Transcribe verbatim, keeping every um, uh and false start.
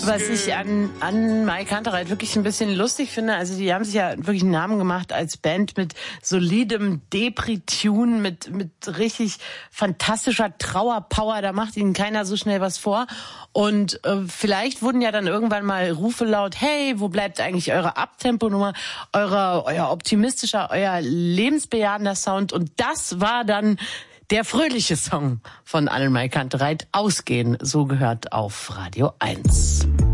Was ich an, an Mike Kantereit wirklich ein bisschen lustig finde, also die haben sich ja wirklich einen Namen gemacht als Band mit solidem Depri-Tune, mit, mit richtig fantastischer Trauerpower, da macht ihnen keiner so schnell was vor. Und äh, vielleicht wurden ja dann irgendwann mal Rufe laut, hey, wo bleibt eigentlich eure Abtempo-Nummer, eure, euer optimistischer, euer lebensbejahender Sound? Und das war dann der fröhliche Song von Mike Kantereit, Ausgehen, so gehört auf Radio eins.